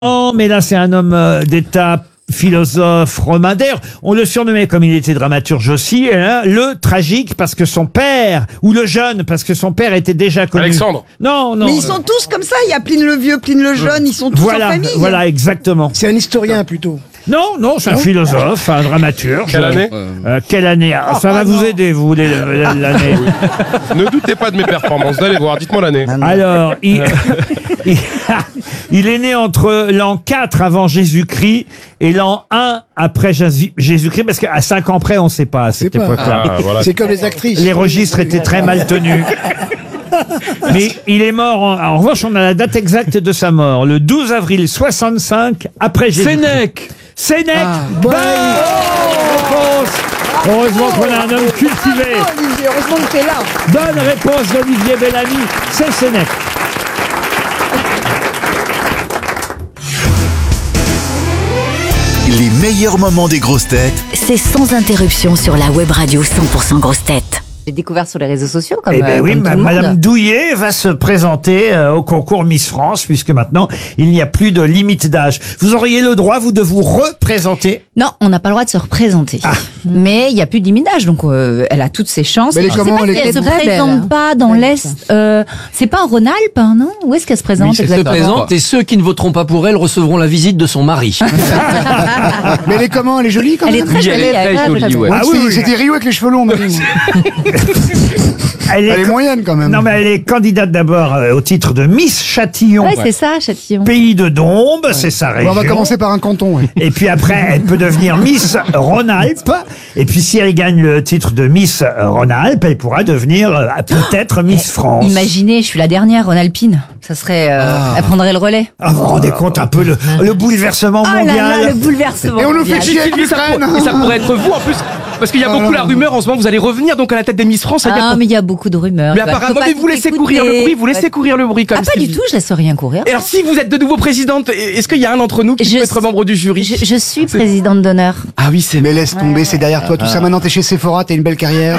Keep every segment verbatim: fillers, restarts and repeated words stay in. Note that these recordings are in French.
Non, mais là, c'est un homme euh, d'État, philosophe romain. D'ailleurs, on le surnommait, comme il était dramaturge aussi, hein, le tragique parce que son père, ou le jeune parce que son père était déjà connu. Alexandre. Non, non. Mais ils sont tous comme ça, il y a Pline le vieux, Pline le jeune, ils sont tous Voilà, en famille. voilà, exactement. C'est un historien plutôt. Non, non, c'est un philosophe, un dramaturge. Quelle année Euh, Quelle année ah, Ça va vous aider, vous, les- l'année. Ne doutez pas de mes performances, vous allez voir, dites-moi l'année. Alors, il, il, il est né entre l'an quatre avant Jésus-Christ et l'an un après Jésus- Jésus-Christ, parce qu'à cinq ans près, on ne sait pas à cette C'est pas. époque-là. Ah, voilà. C'est comme les actrices. Les registres étaient très mal tenus. Mais il est mort, en, en revanche, on a la date exacte de sa mort, le douze avril soixante-cinq après Jésus-Christ. Sénèque. Sénèque. Ah, Bonne ouais. réponse. Heureusement qu'on a un homme cultivé. Bravo, Olivier, heureusement que t'es là. Bonne réponse d'Olivier Bellamy, c'est Sénèque. Les meilleurs moments des grosses têtes C'est sans interruption sur la web radio cent pour cent grosses têtes. J'ai découvert sur les réseaux sociaux comme, Eh ben euh, oui, comme ma- tout le Madame monde. Douillet va se présenter euh, au concours Miss France, puisque maintenant, il n'y a plus de limite d'âge. Vous auriez le droit, vous, de vous représenter. Non, on n'a pas le droit de se représenter. Ah. Mais il n'y a plus de limite d'âge, donc euh, elle a toutes ses chances. Mais elle est Je sais comment, pas elle si est elle se très belle. présente pas dans l'Est. Euh, c'est pas en Rhône-Alpes, hein, non? Où est-ce qu'elle se présente Elle se exactement? présente et ceux qui ne voteront pas pour elle recevront la visite de son mari. Mais elle est comment? Elle est jolie quand Elle est même. très Oui, elle jolie. est très elle est jolie, ouais. Ouais, Ah oui, c'est- oui. C'était Rio avec les cheveux longs, Marie. Elle Elle est moyenne quand même. Non, mais elle est candidate d'abord euh, au titre de Miss Châtillon. Ouais, c'est ça, Châtillon. Pays de Dombes, c'est sa Bon, région. on va commencer par un canton. Ouais. Et puis après, elle peut devenir Miss Rhône-Alpes. Et puis si elle gagne le titre de Miss Rhône-Alpes, elle pourra devenir euh, peut-être Miss France. Imaginez, je suis la dernière Rhône-Alpine. Ça serait, euh, elle prendrait le relais. Ah, vous vous rendez compte un peu le, le bouleversement Oh là mondial. là, le bouleversement. Et on nous mondial. fait chier avec Et ça, l'Ukraine. pour- et ça pourrait être vous en plus, parce qu'il y a Oh beaucoup là la là. rumeur en ce moment, vous allez revenir donc à la tête des Miss France. Ah, mais il y a beaucoup de rumeurs. mais Bah, faut apparemment, pas mais vous tout laissez écouter. courir le bruit, vous laissez courir le bruit comme Ah, pas du tout, je laisse rien courir. Et alors, si vous êtes de nouveau présidente, est-ce qu'il y a un d'entre nous qui Je peut être suis- membre du jury Je, je suis présidente d'honneur. Ah oui, c'est Mais laisse tomber, c'est derrière toi tout ça. Maintenant, t'es chez Sephora, t'as une belle carrière.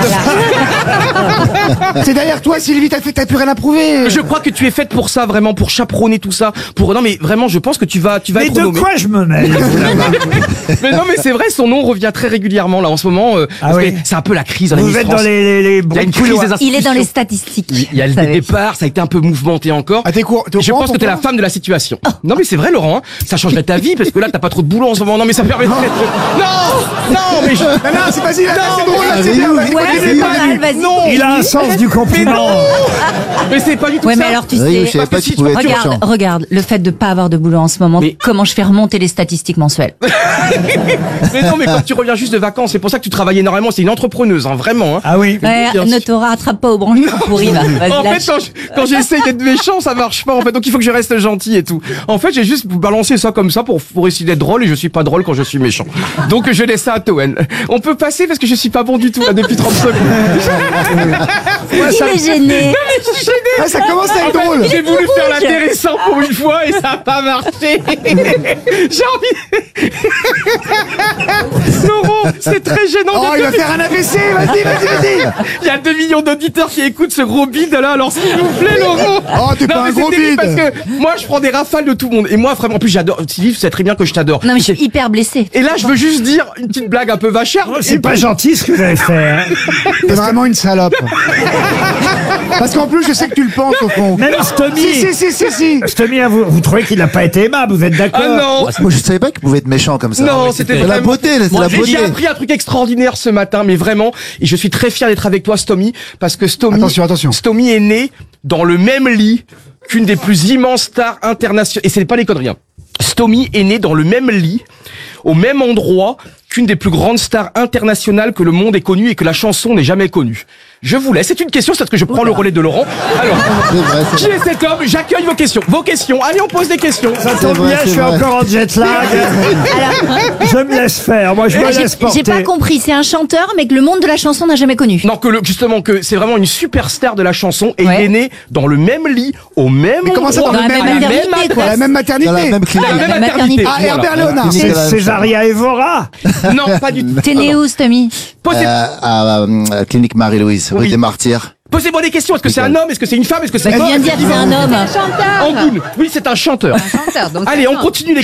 C'est derrière toi, Sylvie, t'as fait, t'as plus rien à prouver. Je crois que tu es faite pour ça, vraiment, pour chaperonner tout ça. Pour non, mais vraiment, je pense que tu vas, tu vas Mais être de nommée. quoi je me mêle vous, là-bas Mais non, mais c'est vrai, son nom revient très régulièrement là en ce moment. euh, Ah parce oui. que c'est un peu la crise dans les Vous Miss êtes France. dans les, les, les Il y a bruits une de crise couloir. des institutions. Il est dans les statistiques. Il y a le vous savez. départ, ça a été un peu mouvementé encore. Ah, t'es cour- t'es au Je courant, pense que t'es la pourquoi femme de la situation. Non mais c'est vrai Laurent, hein, ça changerait ta vie parce que là t'as pas trop de boulot en ce moment. Non mais ça permet de... Non Non mais je... Non, non, c'est vas-y, là, là, c'est drôle, là, c'est vas-y, bien. oui. vas-y, Ouais, continue, c'est pas continue. mal, vas-y. Non. Il a un sens du compliment. Mais c'est pas du tout Ouais, ça. mais alors tu Oui, je sais. savais pas parce que qu'il si pouvait être Regarde, méchant. regarde, le fait de pas avoir de boulot en ce moment, Mais- comment je fais remonter les statistiques mensuelles. Mais non mais quand tu reviens juste de vacances, c'est pour ça que tu travailles énormément, c'est une entrepreneuse hein, vraiment hein. Ah oui. Ouais, bien ne sûr. te rattrape pas au branle pourri, va. Vas-y, En lâche. fait, quand je- quand j'essaye d'être méchant, ça marche pas. En fait, donc il faut que je reste gentil et tout. En fait, j'ai juste balancé ça comme ça pour pour essayer d'être drôle et je suis pas drôle quand je suis méchant. Donc je laisse ça à Toen. On peut passer parce que je suis pas bon du tout là depuis trente secondes. Il est gêné. Ah, ça commence à être En fait, drôle. j'ai voulu faire l'intéressant pour une fois et ça a pas marché. J'ai envie. Laurent, c'est très gênant. Oh, il va faire un A V C, vas-y, vas-y, vas-y. Il y a deux millions d'auditeurs qui écoutent ce gros bide là, alors s'il vous plaît, Laurent. Oh, t'es pas mais un gros c'est terrible bide. Parce que moi, je prends des rafales de tout le monde. Et moi, vraiment, en plus, j'adore. Sylvie, tu sais très bien que je t'adore. Non, mais je suis hyper blessée. Et là, je veux juste dire une petite blague un peu vachère. Oh, c'est pas gentil ce que vous avez fait. Hein. T'es vraiment une salope. Parce qu'en plus, je sais que tu le penses au fond. Même Stomy. Si, si, si, si, si. Stomy, hein, vous, vous trouvez qu'il n'a pas été aimable, vous êtes d'accord? Ah non. Moi, je savais pas qu'il pouvait être méchant comme ça. Non, c'était C'est la vraiment- beauté, là, c'est Moi, la j'ai- beauté. J'ai appris un truc extraordinaire ce matin, mais vraiment, et je suis très fier d'être avec toi, Stomy, parce que Stomy, Attention, attention. Stomy est né dans le même lit qu'une des plus immenses stars internationales. Et c'est pas les conneries. Hein. Stomy est né dans le même lit, au même endroit qu'une des plus grandes stars internationales que le monde ait connues et que la chanson n'ait jamais connue. Je vous laisse. C'est une question, c'est parce que je prends le relais de Laurent. Alors, C'est vrai, c'est qui est cet homme? J'accueille vos questions. Vos questions. Allez, on pose des questions. Ça C'est tombe vrai, bien, c'est je suis vrai. encore en jet lag. Je me laisse faire, moi je me J'ai laisse porter. j'ai pas compris, c'est un chanteur, mais que le monde de la chanson n'a jamais connu. Non, que le, justement, que c'est vraiment une superstar de la chanson et Ouais. il est né dans le même lit, au même Mais comment ça, endroit, dans la même à la maternité, même quoi. Dans la même maternité. Dans la même clinique. la même La maternité. maternité. Ah, Voilà. Herbert Léonard. Clinique. C'est la même Césaria Evora. Non, pas du tout. T'es né où, Stomy? Posez- Euh, à euh, Clinique Marie-Louise, rue Oui. des Martyrs. Posez-moi des questions. Est-ce que c'est un homme? Est-ce que c'est une femme? Est-ce que c'est Elle quoi? vient de dire que c'est un homme. Angoun. Oui, c'est un chanteur. chanteur, donc Allez, on d'accord. continue les